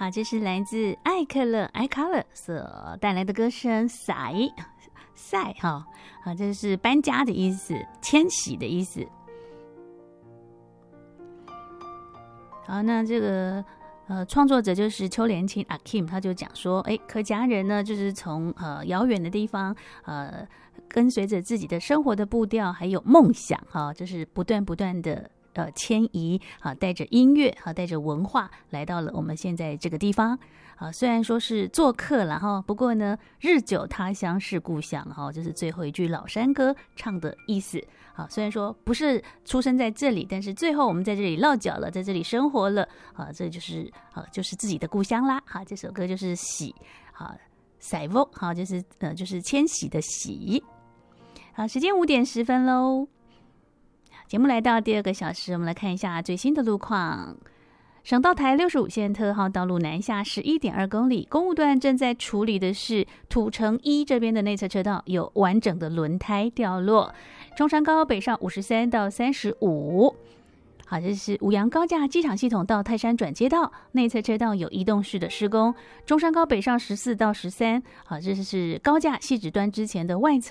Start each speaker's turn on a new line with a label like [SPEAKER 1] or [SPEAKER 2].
[SPEAKER 1] 好，这是来自艾克勒所带来的歌声赛哈，这是搬家的意思，迁徙的意思。好，那这个创作者就是邱连青阿 Kim， 他就讲说，客家人呢，就是从遥远的地方跟随着自己的生活的步调，还有梦想就是不断的迁移带着音乐带着文化来到了我们现在这个地方虽然说是做客了不过呢，日久他乡是故乡就是最后一句老山歌唱的意思虽然说不是出生在这里，但是最后我们在这里落脚了，在这里生活了这就是自己的故乡啦这首歌就是喜赛沃就是迁徙的徙。好，时间5点10分喽。节目来到第2个小时，我们来看一下最新的路况。省道台65线特号道路南下11.2公里，公务段正在处理的是土城1这边的内侧车道有完整的轮胎掉落。中山高北上53到35。好，这是五杨高架机场系统到泰山转接道内侧车道有移动式的施工。中山高北上14到13。好，这是高架汐止端之前的外侧